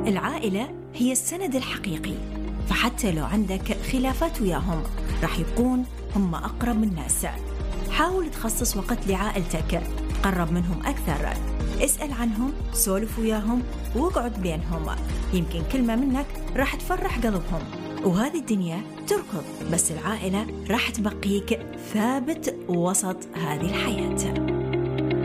العائلة هي السند الحقيقي، فحتى لو عندك خلافات وياهم راح يبقون هم أقرب الناس. حاول تخصص وقت لعائلتك، قرب منهم أكثر، اسأل عنهم، سولف وياهم واقعد بينهم. يمكن كلمة منك راح تفرح قلبهم. وهذه الدنيا تركض، بس العائلة راح تبقيك ثابت وسط هذه الحياة.